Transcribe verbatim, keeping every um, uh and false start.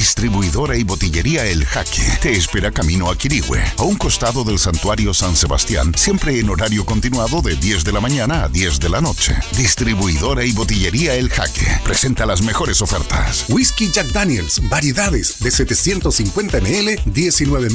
Distribuidora y botillería El Jaque te espera camino a Quirihue, a un costado del Santuario San Sebastián, siempre en horario continuado de diez de la mañana a diez de la noche. Distribuidora y botillería El Jaque presenta las mejores ofertas. Whisky Jack Daniels, variedades de setecientos cincuenta mililitros, diecinueve